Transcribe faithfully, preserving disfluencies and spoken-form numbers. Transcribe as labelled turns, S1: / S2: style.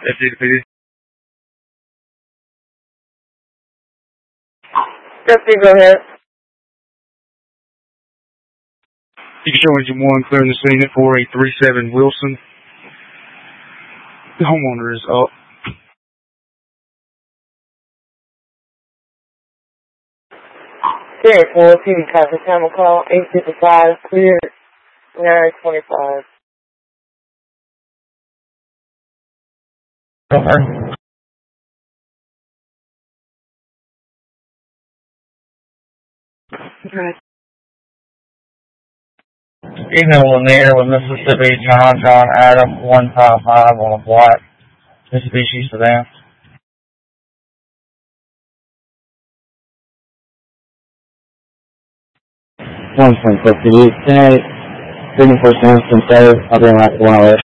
S1: F D P D.
S2: Deputy, go ahead.
S1: You can show engine one clearing the scene at four eight three seven Wilson. The homeowner is up.
S2: Sierra four, P D copy. Time of call, eight fifty-five, cleared, nine twenty-five.
S3: Okay.
S2: Okay.
S3: Evening, Lanier with Mississippi, John, John, Adam, one five five on a black Mitsubishi sedan.
S4: one point five, can you, can I, signal for Samson, sir, I'll be in like one hour.